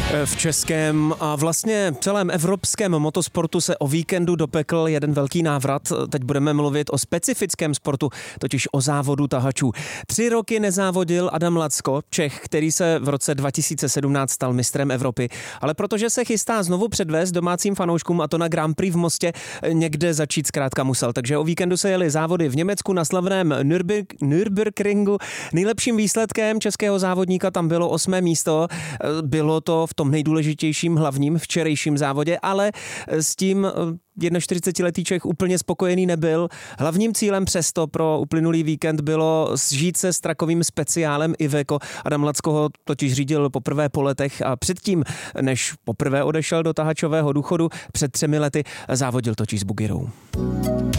V českém a vlastně celém evropském motosportu se o víkendu dopekl jeden velký návrat. Teď budeme mluvit o specifickém sportu, totiž o závodu tahačů. 3 roky nezávodil Adam Lacko, Čech, který se v roce 2017 stal mistrem Evropy. Ale protože se chystá znovu předvést domácím fanouškům, a to na Grand Prix v Mostě, někde začít zkrátka musel. Takže o víkendu se jeli závody v Německu na slavném Nürburgringu. Nejlepším výsledkem českého závodníka tam bylo 8. místo. Bylo to v tom nejdůležitějším hlavním včerejším závodě, ale s tím 41letý Čech úplně spokojený nebyl. Hlavním cílem přesto pro uplynulý víkend bylo sžít se s trakovým speciálem Iveco. Adam Lacko ho totiž řídil poprvé po letech a předtím, než poprvé odešel do tahačového důchodu, před 3 lety závodil totiž s Bugirou.